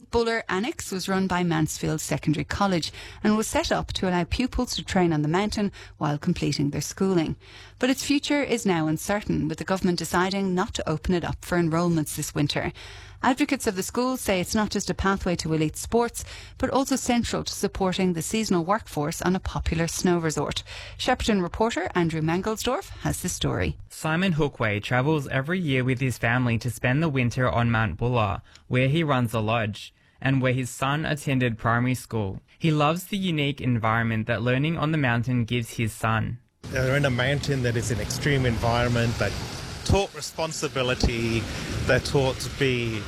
Buller Annex was run by Mansfield Secondary College and was set up to allow pupils to train on the mountain while completing their schooling. But its future is now uncertain, with the government deciding not to open it up for enrolments this winter. Advocates of the school say it's not just a pathway to elite sports, but also central to supporting the seasonal workforce on a popular snow resort. Shepparton reporter Andrew Mangelsdorf has the story. Simon Hookway travels every year with his family to spend the winter on Mount Buller, where he runs a lodge, and where his son attended primary school. He loves the unique environment that learning on the mountain gives his son. They're in a mountain that is an extreme environment, that taught responsibility. They're taught to be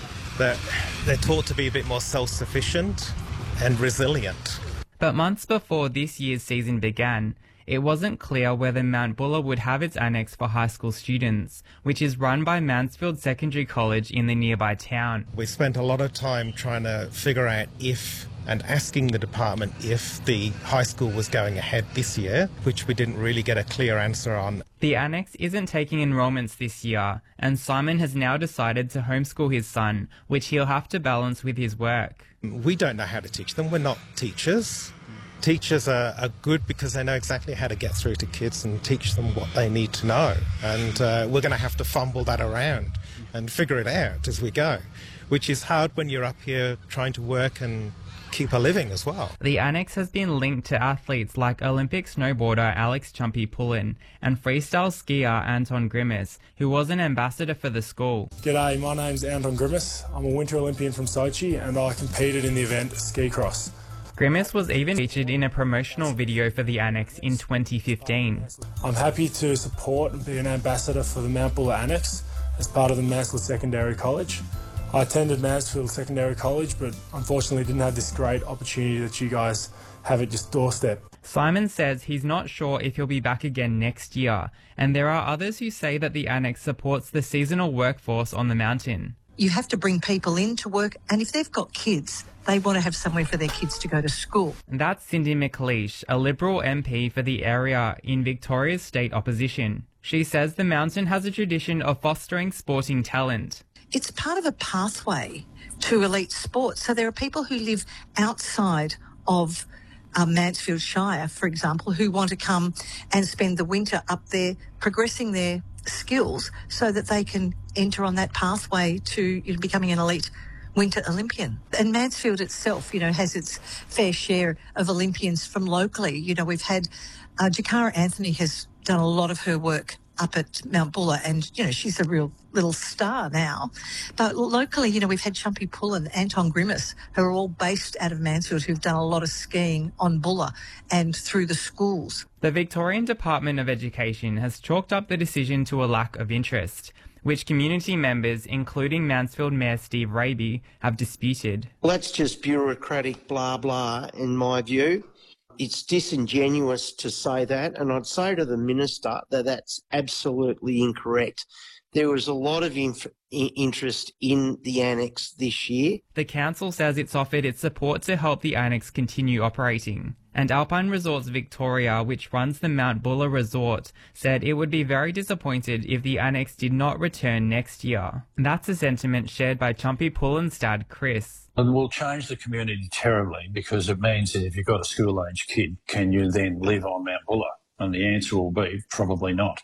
a bit more self-sufficient and resilient. But months before this year's season began, it wasn't clear whether Mount Buller would have its annex for high school students, which is run by Mansfield Secondary College in the nearby town. We spent a lot of time trying to figure out and asking the department if the high school was going ahead this year, which we didn't really get a clear answer on. The annex isn't taking enrolments this year, and Simon has now decided to homeschool his son, which he'll have to balance with his work. We don't know how to teach them. We're not teachers. Teachers are good because they know exactly how to get through to kids and teach them what they need to know. And we're going to have to fumble that around and figure it out as we go, which is hard when you're up here trying to work and keep a living as well. The annex has been linked to athletes like Olympic snowboarder Alex Chumpy Pullen and freestyle skier Anton Grimace, who was an ambassador for the school. G'day, my name's Anton Grimace. I'm a Winter Olympian from Sochi and I competed in the event ski cross. Grimace was even featured in a promotional video for the annex in 2015. I'm happy to support and be an ambassador for the Mount Buller Annex as part of the Mansfield Secondary College. I attended Mansfield Secondary College, but unfortunately didn't have this great opportunity that you guys have at just doorstep. Simon says he's not sure if he'll be back again next year, and there are others who say that the annex supports the seasonal workforce on the mountain. You have to bring people in to work, and if they've got kids, they want to have somewhere for their kids to go to school. And that's Cindy McLeish, a Liberal MP for the area in Victoria's state opposition. She says the mountain has a tradition of fostering sporting talent. It's part of a pathway to elite sports. So there are people who live outside of Mansfield Shire, for example, who want to come and spend the winter up there progressing their skills so that they can enter on that pathway to becoming an elite Winter Olympian. And Mansfield itself, has its fair share of Olympians from locally. We've had Jakara Anthony has done a lot of her work up at Mount Buller, and, she's a real little star now. But locally, we've had Chumpy Pullen, Anton Grimace, who are all based out of Mansfield, who've done a lot of skiing on Buller and through the schools. The Victorian Department of Education has chalked up the decision to a lack of interest, which community members, including Mansfield Mayor Steve Raby, have disputed. Well, that's just bureaucratic blah blah in my view. It's disingenuous to say that, and I'd say to the Minister that that's absolutely incorrect. There was a lot of interest in the annex this year. The council says it's offered its support to help the annex continue operating. And Alpine Resorts Victoria, which runs the Mount Buller Resort, said it would be very disappointed if the annex did not return next year. That's a sentiment shared by Chumpy Pullen's dad, Chris. It will change the community terribly because it means that if you've got a school-age kid, can you then live on Mount Buller? And the answer will be probably not.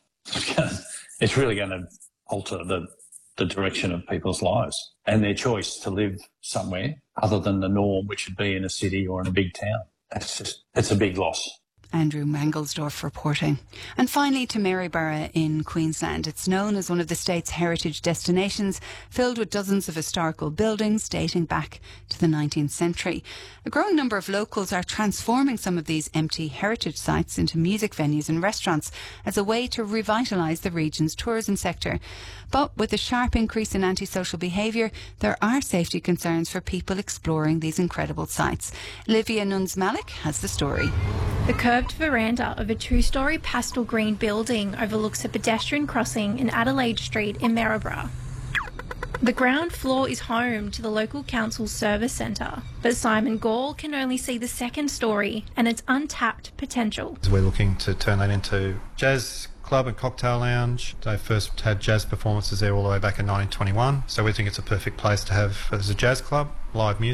It's really going to alter the direction of people's lives and their choice to live somewhere other than the norm, which would be in a city or in a big town. It's a big loss. Andrew Mangelsdorf reporting. And finally to Maryborough in Queensland. It's known as one of the state's heritage destinations, filled with dozens of historical buildings dating back to the 19th century. A growing number of locals are transforming some of these empty heritage sites into music venues and restaurants as a way to revitalise the region's tourism sector. But with a sharp increase in antisocial behaviour, there are safety concerns for people exploring these incredible sites. Olivia Nuns-Malik has the story. The curved veranda of a two-storey pastel green building overlooks a pedestrian crossing in Adelaide Street in Maryborough. The ground floor is home to the local council's service centre, but Simon Gall can only see the second storey and its untapped potential. We're looking to turn that into jazz club and cocktail lounge. They first had jazz performances there all the way back in 1921, so we think it's a perfect place to have as a jazz club, live music.